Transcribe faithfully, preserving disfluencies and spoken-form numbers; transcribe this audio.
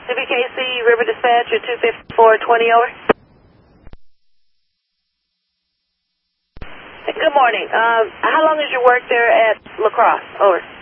C B K C, River Dispatcher, two fifty-four twenty, over. Good morning. Um, how long is your work there at La Crosse? Over.